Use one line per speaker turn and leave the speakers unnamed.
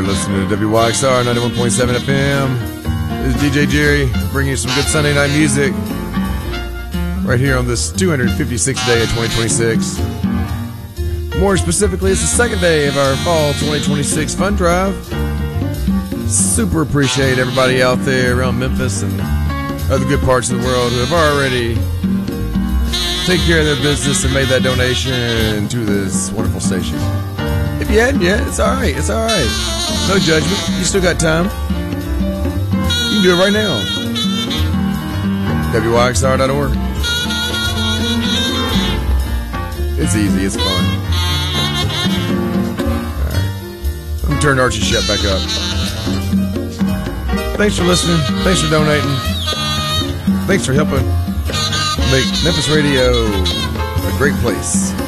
listening to WYXR 91.7 FM. This is DJ Jerry bringing you some good Sunday night music right here on this 256th day of 2026. More specifically, it's the second day of our fall 2026 fund drive. Super appreciate everybody out there around Memphis and other good parts of the world who have already taken care of their business and made that donation to this wonderful station. If you hadn't yet, it's alright, it's alright. No judgment, you still got time. You can do it right now. WYXR.org. It's easy, it's fun. Alright. I'm gonna turn Archie Shep back up. Thanks for listening, thanks for donating, thanks for helping make Memphis Radio a great place.